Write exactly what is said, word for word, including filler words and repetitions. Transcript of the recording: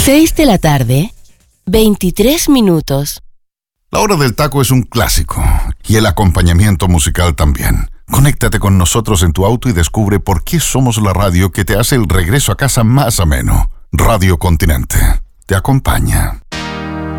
seis de la tarde, veintitrés minutos. La hora del taco es un clásico y el acompañamiento musical también. Conéctate con nosotros en tu auto y descubre por qué somos la radio que te hace el regreso a casa más ameno. Radio Continente te acompaña.